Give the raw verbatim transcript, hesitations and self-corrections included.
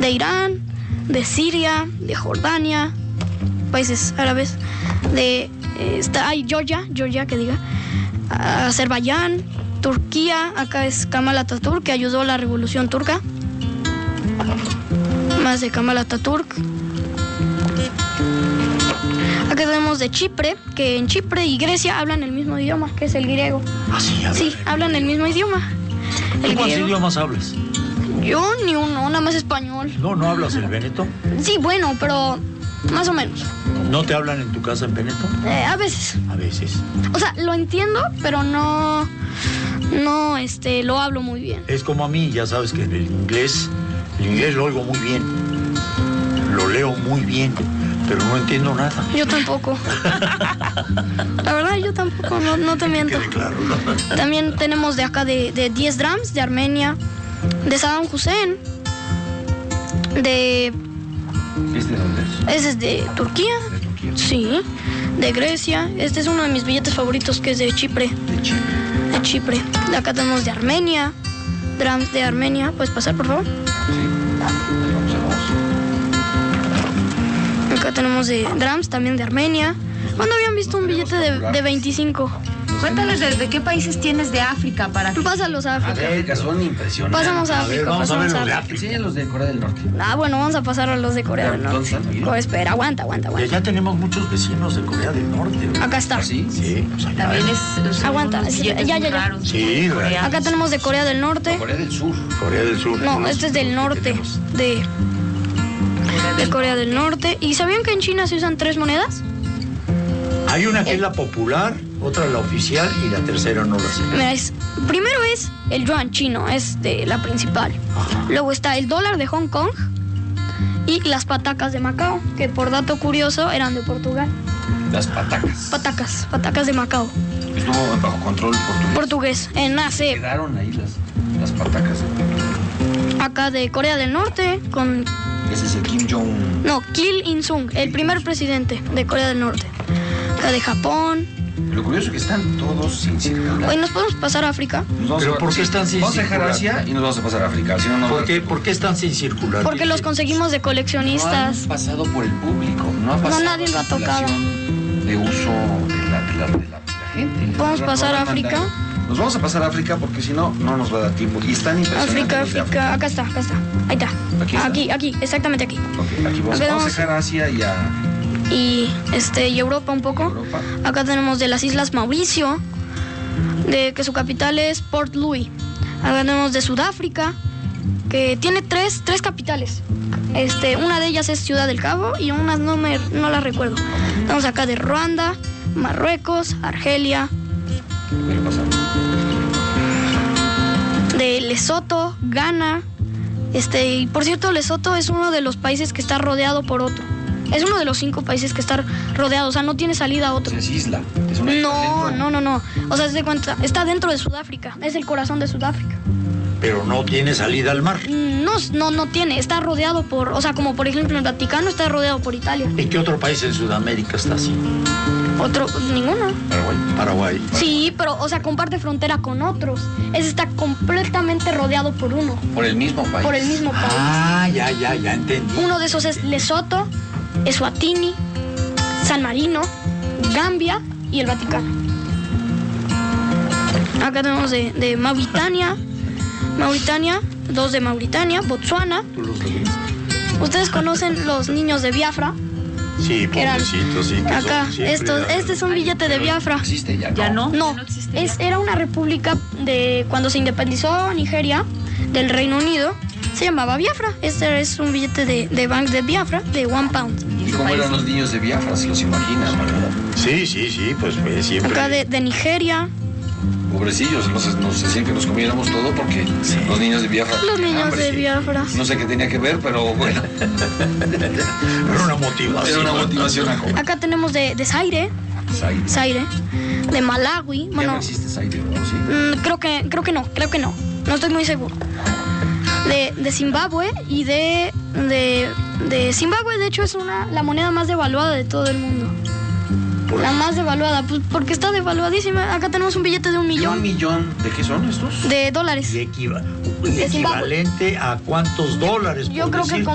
de Irán, de Siria, de Jordania, países árabes, de eh, está hay Georgia, Georgia que diga, Azerbaiyán, Turquía, acá es Kemal Atatürk, que ayudó a la revolución turca. Más de Kemal Atatürk. Acá tenemos de Chipre, que en Chipre y Grecia hablan el mismo idioma, que es el griego. Ah, sí, hablan, sí, hablan el mismo idioma. ¿Tú cuántos idiomas hablas? Yo ni uno, nada más español. No, ¿no hablas el veneto? Sí, bueno, pero más o menos. ¿No te hablan en tu casa en veneto? Eh, a veces. A veces. O sea, lo entiendo, pero no, no, este, lo hablo muy bien. Es como a mí, ya sabes que el inglés, el inglés lo oigo muy bien, lo leo muy bien, pero no entiendo nada. Yo tampoco. La verdad, yo tampoco, no, no te miento. Quede claro, ¿no? También tenemos de acá de, de diez drams, de Armenia, de Saddam Hussein, de... ¿Este de dónde es? Ese es de Turquía. ¿De Turquía? Sí, de Grecia. Este es uno de mis billetes favoritos, que es de Chipre. De Chipre. De Chipre. De acá tenemos de Armenia, drams de Armenia. ¿Puedes pasar, por favor? Sí. Vamos a vamos. Acá tenemos de drams también de Armenia. ¿Cuándo habían visto un billete de, de veinticinco? Cuéntales de, de qué países tienes de África para que... Pásalos a A África. ver, son impresionantes. Pasamos a A ver, África. vamos a pasamos ver a los de África. Enseña los de Corea del Norte. Ah, bueno, vamos a pasar a los de Corea del ¿Dónde Norte. están? Oh, espera, aguanta, aguanta, Y aguanta. allá tenemos muchos vecinos de Corea del Norte. ¿no? Acá está. ¿Ah, sí? Sí, pues allá. También es... son Aguanta, unos es- billetes ya, muy ya, ya. raros, Sí, muy real. coreanos. Acá tenemos de Corea del Norte. Corea del Sur. Corea del Sur. No, Los- este es del los que norte. tenemos. De, de Corea del Norte. ¿Y sabían que en China se usan tres monedas? Hay una que es la popular, otra la oficial y la tercera no la sé. Mira, es, primero es el yuan chino, es de la principal. Ajá. Luego está el dólar de Hong Kong y las patacas de Macao, que por dato curioso eran de Portugal. Las patacas. Patacas, patacas de Macao. Estuvo bajo control portugués. Portugués, en A C. Quedaron ahí las, las patacas. Acá de Corea del Norte, con... Ese es el Kim Jong. No, Kim Il-sung, el primer presidente de Corea del Norte. Acá de Japón. Lo curioso es que están todos sin circular. Hoy nos podemos pasar a África. Nos vamos ¿Pero a- por qué están sin Vamos a dejar circular? Asia y nos vamos a pasar a África. Si no, no ¿Por qué, ¿Por qué están sin circular? Porque los conseguimos de No coleccionistas. han pasado por el público. No ha pasado nadie lo ha tocado. circulación de uso de la, de la, de la, de la gente. ¿Podemos Nos pasar van a mandar- África? Nos vamos a pasar a África porque si no, no nos va a dar tiempo. Y están impresionantes. África, los de África. Acá está, acá está. Ahí está. Aquí está. Aquí, aquí, exactamente aquí. Ok, aquí vamos, Acá vamos a vamos- dejar a Asia y a Y este y Europa un poco. Europa. Acá tenemos de las Islas Mauricio, de que su capital es Port Louis. Acá tenemos de Sudáfrica, que tiene tres, tres capitales. Este, una de ellas es Ciudad del Cabo y unas no me no las recuerdo. Tenemos acá de Ruanda, Marruecos, Argelia, ¿Qué le pasa? de Lesoto, Ghana. Este, y por cierto, Lesoto es uno de los países que está rodeado por otro. Es uno de los cinco países que está rodeado, o sea, no tiene salida a otro. Es isla. Es una isla No, dentro. no, no, no. O sea, se cuenta, está dentro de Sudáfrica. Es el corazón de Sudáfrica. Pero no tiene salida al mar. No, no, no tiene. Está rodeado por, o sea, como por ejemplo el Vaticano está rodeado por Italia. ¿En qué otro país en Sudamérica está así? Otro, pues, ninguno. Paraguay. Paraguay. Sí, pero, o sea, comparte frontera con otros. Ese está completamente rodeado por uno, Por el mismo país. por el mismo país. Ah, ya, ya, ya entendí. Uno de esos es Lesoto, Eswatini, San Marino, Gambia y el Vaticano. Acá tenemos de, de Mauritania, Mauritania, dos de Mauritania, Botsuana. ¿Tú los sabes? Ustedes conocen los niños de Biafra. Sí, Que eran- pobrecitos, sí. que Acá, son siempre estos, la- este es un billete de Biafra. ¿Existe ya? Ya no. No, ya existe es, ya. era una república de cuando se independizó Nigeria del Reino Unido. Se llamaba Biafra. Este es un billete de, de Bank de Biafra de one pound. ¿Y cómo eran los niños de Biafra? ¿Se los imaginas, verdad? Sí, sí, sí, pues, pues siempre. Acá de, de Nigeria. Pobrecillos, nos, nos decían que nos comiéramos todo porque los niños de Biafra. Los tenían niños hambre, de sí. Biafra. No sé qué tenía que ver, pero bueno, Era una motivación. era una motivación a comer. Acá tenemos de, de Zaire, Zaire. Zaire, de Malawi. Ya no Bueno, existe Zaire, ¿no? Sí. mm, creo que creo que no, creo que no. No estoy muy seguro. De, de Zimbabue y de, de de Zimbabue, de hecho es una la moneda más devaluada de todo el mundo. Por- La más devaluada, pues porque está devaluadísima. Acá tenemos un billete de un ¿Y un millón millón de qué son estos? de dólares. Y equiva- De Zimbabue. equivalente a cuántos dólares. Yo por creo que decir?